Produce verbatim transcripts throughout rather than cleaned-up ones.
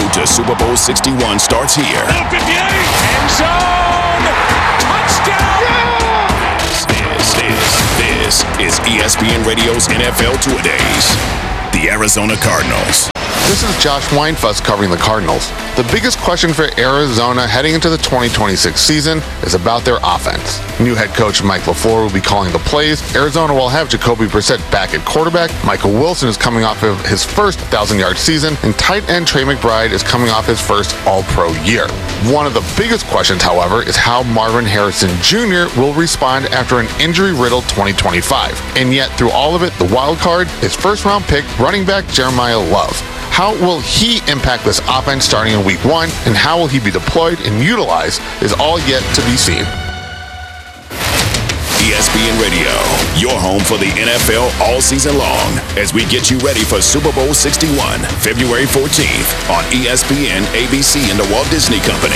road to Super Bowl sixty-one starts here. fifty-eight, end zone, touchdown! Yeah! This, this, this is E S P N Radio's N F L Two-A-Days. The Arizona Cardinals. This is Josh Weinfuss covering the Cardinals. The biggest question for Arizona heading into the twenty twenty-six season is about their offense. New head coach Mike LaFleur will be calling the plays. Arizona will have Jacoby Brissett back at quarterback. Michael Wilson is coming off of his first one thousand-yard season, and tight end Trey McBride is coming off his first All-Pro year. One of the biggest questions, however, is how Marvin Harrison Junior will respond after an injury-riddled twenty twenty-five. And yet, through all of it, the wild card is first-round pick running back Jeremiah Love. How will he impact this offense starting in week one, and how will he be deployed and utilized is all yet to be seen. E S P N Radio, your home for the N F L all season long, as we get you ready for Super Bowl sixty-one, February fourteenth on E S P N, A B C, and the Walt Disney Company.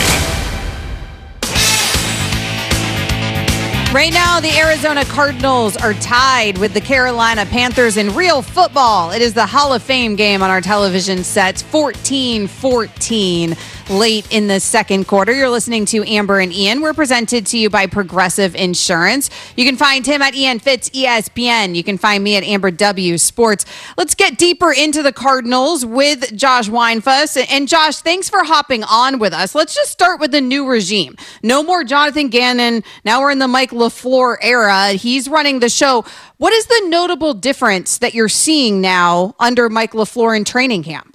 Right now, the Arizona Cardinals are tied with the Carolina Panthers in real football. It is the Hall of Fame game on our television sets, fourteen fourteen. Late in the second quarter. You're listening to Amber and Ian. We're presented to you by Progressive Insurance. You can find him at Ian Fitz E S P N. You can find me at Amber W Sports. Let's get deeper into the Cardinals with Josh Weinfuss. And Josh, thanks for hopping on with us. Let's just start with the new regime. No more Jonathan Gannon. Now we're in the Mike LaFleur era. He's running the show. What is the notable difference that you're seeing now under Mike LaFleur in training camp?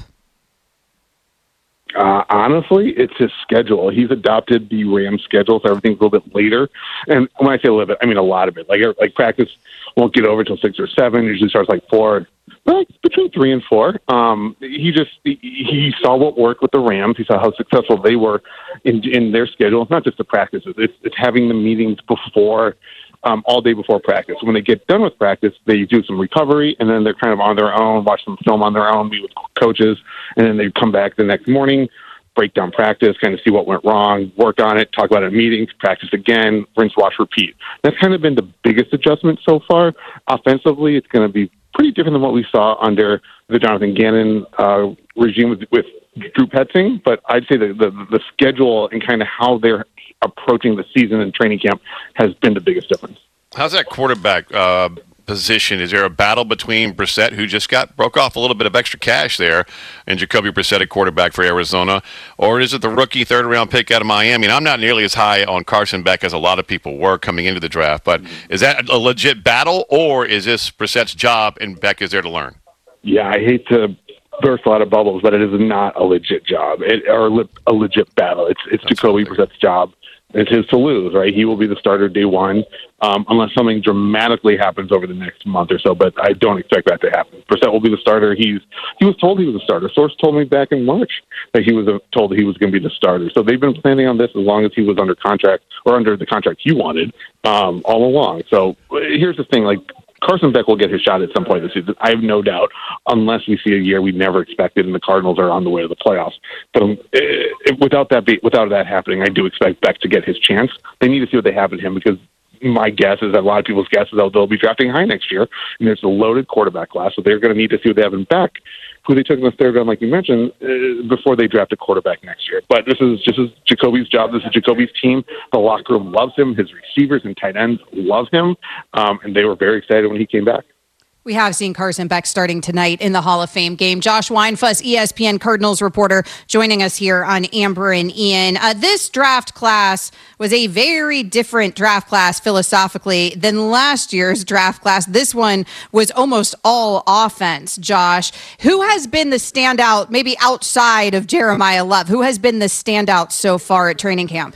Uh, honestly, it's his schedule. He's adopted the Rams schedule, so everything's a little bit later. And when I say a little bit, I mean a lot of it. Like like practice won't get over until six or seven. Usually starts like four, like between three and four. Um, he just he, he saw what worked with the Rams. He saw how successful they were in in their schedule. It's not just the practices. It's it's having the meetings before. Um, all day before practice. When they get done with practice, they do some recovery, and then they're kind of on their own, watch some film on their own, meet with coaches, and then they come back the next morning, break down practice, kind of see what went wrong, work on it, talk about it in meetings, practice again, rinse, wash, repeat. That's kind of been the biggest adjustment so far. Offensively, it's going to be pretty different than what we saw under the Jonathan Gannon uh, regime with, with Drew Petzing, but I'd say the, the, the schedule and kind of how they're approaching the season and training camp has been the biggest difference. How's that quarterback uh, position? Is there a battle between Brissett, who just got broke off a little bit of extra cash there, and Jacoby Brissett, a quarterback for Arizona, or is it the rookie third-round pick out of Miami? And I'm not nearly as high on Carson Beck as a lot of people were coming into the draft, but is that a legit battle, or is this Brissett's job and Beck is there to learn? Yeah, I hate to burst a lot of bubbles, but it is not a legit job it, or a legit battle. It's it's Jacoby Brissett's job. It's his to lose, right? He will be the starter day one, um, unless something dramatically happens over the next month or so. But I don't expect that to happen. Brissett will be the starter. He's he was told he was a starter. Source told me back in March that he was a, told he was going to be the starter. So they've been planning on this as long as he was under contract or under the contract he wanted um, all along. So here's the thing: like Carson Beck will get his shot at some point this season. I have no doubt, unless we see a year we never expected, and the Cardinals are on the way to the playoffs. But um, it, without that, be, without that happening, I do expect Beck to get his chance. They need to see what they have in him, because my guess is that a lot of people's guess is that they'll be drafting high next year, and there's a loaded quarterback class, so they're going to need to see what they have in Beck, who they took in the third round, like you mentioned, uh, before they draft a quarterback next year. But this is this is Jacoby's job. This is Jacoby's team. The locker room loves him. His receivers and tight ends love him, um, and they were very excited when he came back. We have seen Carson Beck starting tonight in the Hall of Fame game. Josh Weinfuss, E S P N Cardinals reporter, joining us here on Amber and Ian. Uh, this draft class was a very different draft class philosophically than last year's draft class. This one was almost all offense, Josh. Who has been the standout, maybe outside of Jeremiah Love? Who has been the standout so far at training camp?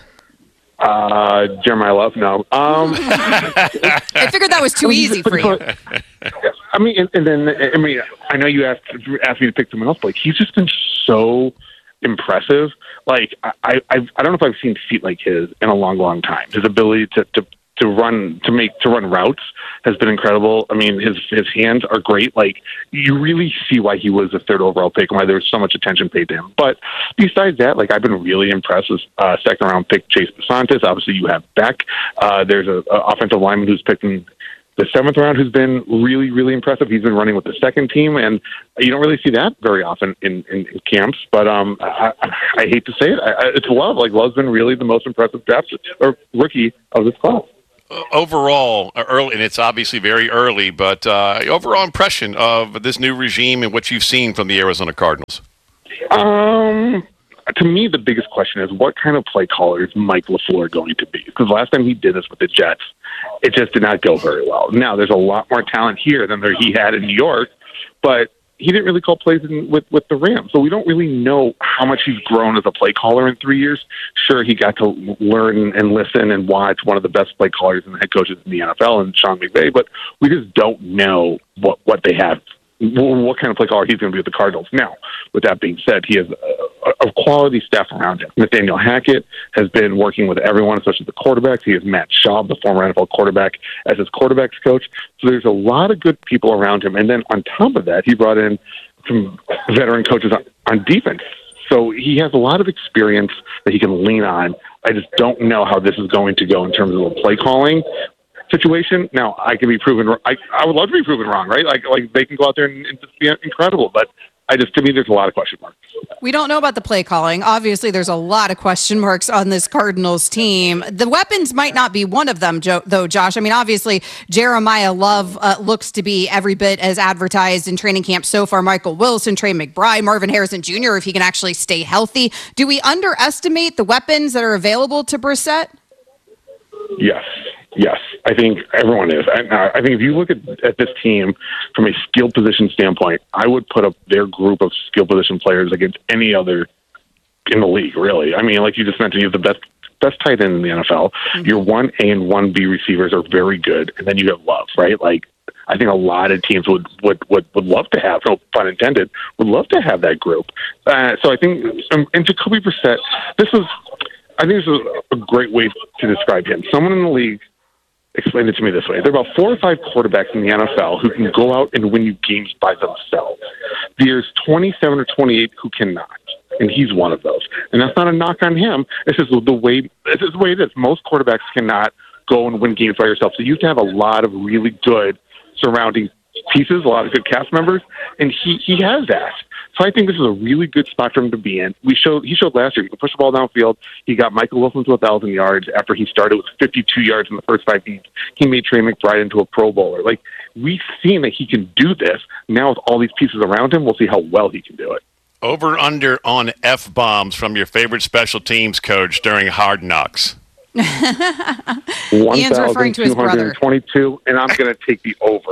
Uh, Jeremiah Love, no. Um, I figured that was too easy for you. I mean, and, and then I mean, I know you asked asked me to pick someone else, but like, he's just been so impressive. Like I, I, I don't know if I've seen feet like his in a long, long time. His ability to, to, to run, to make, to run routes has been incredible. I mean, his his hands are great. Like, you really see why he was the third overall pick and why there was so much attention paid to him. But besides that, like, I've been really impressed with uh, second round pick Chase Besantis. Obviously, you have Beck. Uh, there's a, a offensive lineman who's picked in the seventh round, who's been really, really impressive. He's been running with the second team, and you don't really see that very often in, in, in camps. But um, I, I hate to say it, I, I, it's Love. Like Love's been really the most impressive draft or rookie of this class. Overall, early, and it's obviously very early, but uh, overall impression of this new regime and what you've seen from the Arizona Cardinals. Um, to me, the biggest question is what kind of play caller is Mike LaFleur going to be? Because last time he did this with the Jets, it just did not go very well. Now, there's a lot more talent here than there he had in New York, but he didn't really call plays in, with, with the Rams. So we don't really know how much he's grown as a play caller in three years. Sure, he got to learn and listen and watch one of the best play callers and head coaches in the N F L, and Sean McVay, but we just don't know what, what they have, what kind of play caller he's going to be with the Cardinals. Now, with that being said, he has a, a quality staff around him. Nathaniel Hackett has been working with everyone, especially the quarterbacks. He has Matt Schaub, the former N F L quarterback, as his quarterbacks coach. So there's a lot of good people around him. And then on top of that, he brought in some veteran coaches on, on defense. So he has a lot of experience that he can lean on. I just don't know how this is going to go in terms of the play calling situation. Now, I can be proven. I I would love to be proven wrong, right? Like like they can go out there and, and just be incredible, but I just to me there's a lot of question marks. We don't know about the play calling. Obviously, there's a lot of question marks on this Cardinals team. The weapons might not be one of them, Joe, though, Josh. I mean, obviously, Jeremiah Love uh, looks to be every bit as advertised in training camp so far. Michael Wilson, Trey McBride, Marvin Harrison Junior, if he can actually stay healthy. Do we underestimate the weapons that are available to Brissett? Yes. Yes, I think everyone is. I, I think if you look at, at this team from a skill position standpoint, I would put up their group of skill position players against any other in the league, really. I mean, like you just mentioned, you have the best best tight end in the N F L. Mm-hmm. Your one A and one B receivers are very good, and then you have Love, right? Like, I think a lot of teams would, would, would, would love to have, no pun intended, would love to have that group. Uh, so I think, um, and Jacoby Brissett, this is, I think this is a great way to describe him. Someone in the league explained it to me this way. There are about four or five quarterbacks in the N F L who can go out and win you games by themselves. There's twenty-seven or twenty-eight who cannot, and he's one of those. And that's not a knock on him. It's just the way, it's just the way it is. Most quarterbacks cannot go and win games by yourself. So you have to have a lot of really good surrounding pieces, a lot of good cast members, and he, he has that. So I think this is a really good spot for him to be in. We showed he showed last year he could push the ball downfield. He got Michael Wilson to a thousand yards after he started with fifty-two yards in the first five games. He made Trey McBride into a Pro Bowler. Like, we've seen that he can do this. Now with all these pieces around him, we'll see how well he can do it. Over under on F bombs from your favorite special teams coach during Hard Knocks. Ian's referring to his brother. twenty-two, and I'm going to take the over.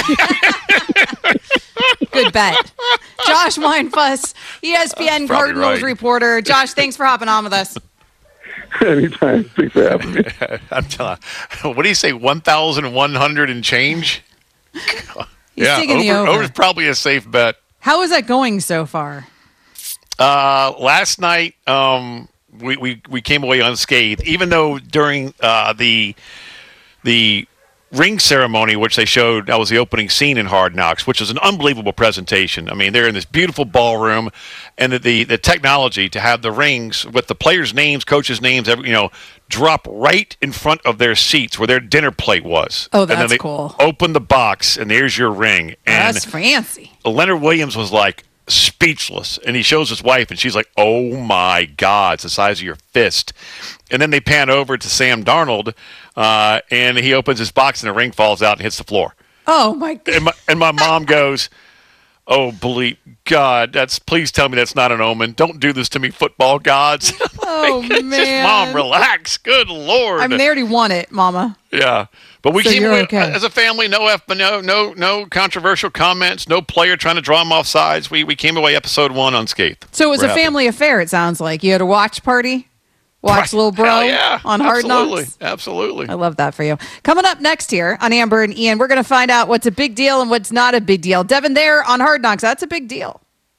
Good bet. Josh Weinfuss, E S P N Cardinals right. reporter. Josh, thanks for hopping on with us. Anytime. Thanks for having me. I'm telling you, what do you say, one thousand one hundred and change? He's yeah, taking over, the over. Over's probably a safe bet. How is that going so far? Uh, last night, um, we, we, we came away unscathed, even though during uh, the the ring ceremony, which they showed, that was the opening scene in Hard Knocks, which was an unbelievable presentation. I mean, they're in this beautiful ballroom, and the the, the technology to have the rings with the players' names, coaches' names, every, you know, drop right in front of their seats where their dinner plate was. Oh, that's and then they cool. Open the box, and there's your ring. And that's fancy. Leonard Williams was like speechless, and he shows his wife, and she's like, "Oh my God, it's the size of your fist." And then they pan over to Sam Darnold, uh, and he opens his box, and the ring falls out and hits the floor. Oh my God! And my, and my mom goes, "Oh, believe God, that's please tell me that's not an omen. Don't do this to me, football gods." Oh like, man, just, Mom, relax. Good Lord. I mean, they already won it, Mama. Yeah, but we so came away, okay. as a family. No F, no, no, no controversial comments. No player trying to draw him off sides. We we came away episode one unscathed. So it was We're a happy. family affair. It sounds like you had a watch party. Watch Little Bro Hell yeah. on Hard Absolutely. Knocks. Absolutely. I love that for you. Coming up next here on Amber and Ian, we're going to find out what's a big deal and what's not a big deal. Devin there on Hard Knocks. That's a big deal.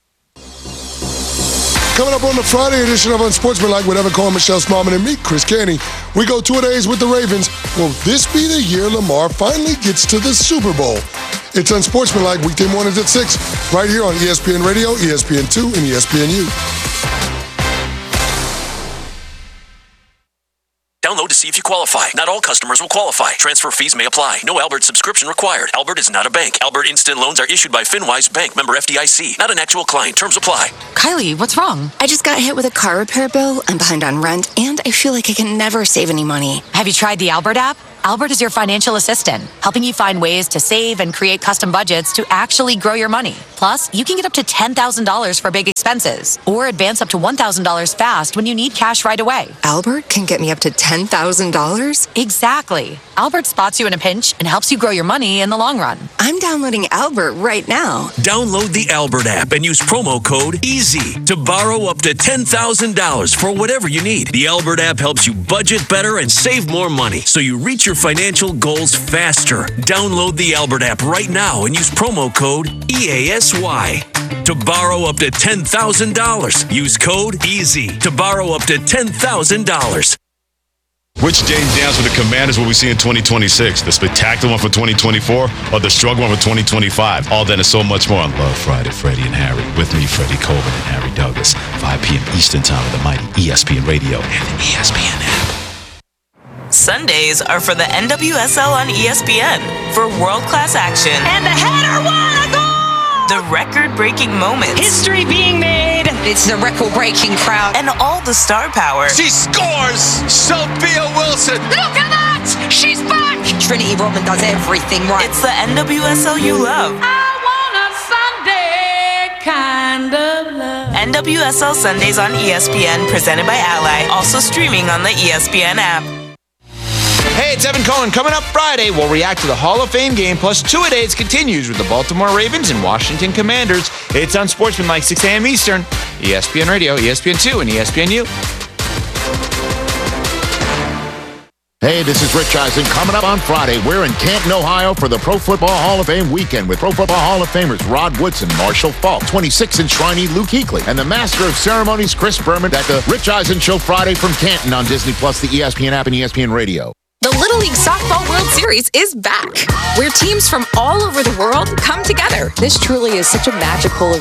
Coming up on the Friday edition of Unsportsmanlike with Evan Cohen, Michelle Smallman, and me, Chris Caney, we go two-a-days with the Ravens. Will this be the year Lamar finally gets to the Super Bowl? It's Unsportsmanlike weekday mornings at six, right here on E S P N Radio, E S P N two, and E S P N U. Download to see if you qualify. Not all customers will qualify. Transfer fees may apply. No Albert subscription required. Albert is not a bank. Albert Instant Loans are issued by FinWise Bank, member F D I C. Not an actual client. Terms apply. Kylie, what's wrong? I just got hit with a car repair bill. I'm behind on rent, and I feel like I can never save any money. Have you tried the Albert app? Albert is your financial assistant, helping you find ways to save and create custom budgets to actually grow your money. Plus, you can get up to ten thousand dollars for big expenses, or advance up to one thousand dollars fast when you need cash right away. Albert can get me up to ten thousand dollars? Exactly. Albert spots you in a pinch and helps you grow your money in the long run. I'm downloading Albert right now. Download the Albert app and use promo code EASY to borrow up to ten thousand dollars for whatever you need. The Albert app helps you budget better and save more money, so you reach your financial goals faster. Download the Albert app right now and use promo code E A S Y to borrow up to ten thousand dollars. Use code EASY to borrow up to ten thousand dollars. Which James Downs for the Commanders will we see in twenty twenty-six? The spectacular one for twenty twenty-four or the struggle one for twenty twenty-five? All that and so much more on Love Friday. Freddie and Harry. With me, Freddie Colvin and Harry Douglas. five p.m. Eastern Time with the mighty E S P N Radio and the E S P N app. Sundays are for the N W S L on E S P N for world-class action. And the header won a goal! The record-breaking moments. History being made. It's a record-breaking crowd. And all the star power. She scores! Sophia Wilson! Look at that! She's back! Trinity Rodman does everything right. It's the N W S L you love. I want a Sunday kind of love. N W S L Sundays on E S P N, presented by Ally. Also streaming on the E S P N app. Hey, it's Evan Cohen. Coming up Friday, we'll react to the Hall of Fame game, plus two-a-days continues with the Baltimore Ravens and Washington Commanders. It's on Sportsmanlike, six a.m. Eastern, E S P N Radio, E S P N two, and E S P N U. Hey, this is Rich Eisen. Coming up on Friday, we're in Canton, Ohio for the Pro Football Hall of Fame weekend with Pro Football Hall of Famers Rod Woodson, Marshall Falk, twenty-six-inch Shriney Luke Kuechly, and the Master of Ceremonies Chris Berman at the Rich Eisen Show Friday from Canton on Disney Plus, the E S P N app, and E S P N Radio. The Little League Softball World Series is back, where teams from all over the world come together. This truly is such a magical event.